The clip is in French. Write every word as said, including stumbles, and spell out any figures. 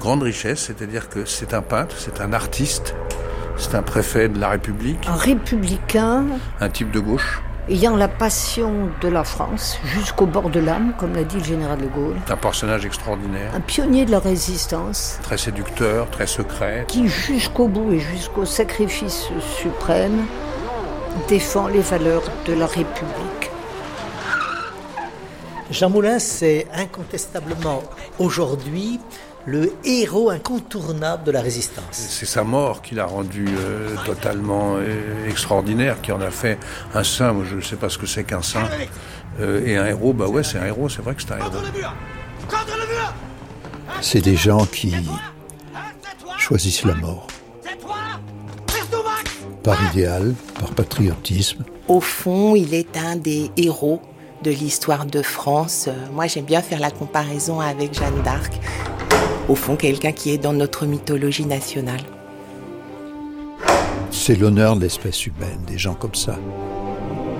grande richesse, c'est-à-dire que c'est un peintre, c'est un artiste, c'est un préfet de la République. Un républicain. Un type de gauche. Ayant la passion de la France jusqu'au bord de l'âme, comme l'a dit le général de Gaulle. Un personnage extraordinaire. Un pionnier de la résistance. Très séducteur, très secret. Qui jusqu'au bout et jusqu'au sacrifice suprême défend les valeurs de la République. Jean Moulin, c'est incontestablement aujourd'hui le héros incontournable de la résistance. C'est sa mort qui l'a rendu euh, totalement euh, extraordinaire, qui en a fait un saint. Moi, je ne sais pas ce que c'est qu'un saint. Euh, et un héros, bah ouais, c'est un héros, c'est vrai que c'est un héros. C'est des gens qui choisissent la mort. Par idéal, par patriotisme. Au fond, il est un des héros de l'histoire de France. Moi, j'aime bien faire la comparaison avec Jeanne d'Arc. Au fond, quelqu'un qui est dans notre mythologie nationale. C'est l'honneur de l'espèce humaine, des gens comme ça.